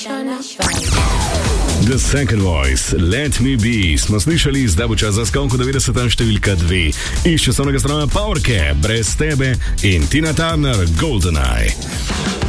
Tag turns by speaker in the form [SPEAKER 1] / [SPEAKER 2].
[SPEAKER 1] The Second Voice, Let Me Be, smo slišali, zdaj bo čas za skok v 90. številka 2. Iz časovnega stroma Powerke, Brez tebe in Tina Turner, GoldenEye.